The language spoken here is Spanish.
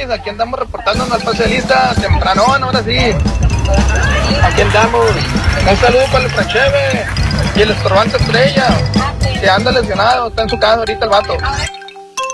Luis, aquí andamos reportando una especialista tempranón, ahora sí. Aquí andamos. Un saludo para el Francheve y el estorbante Estrella, que anda lesionado, está en su casa ahorita el vato.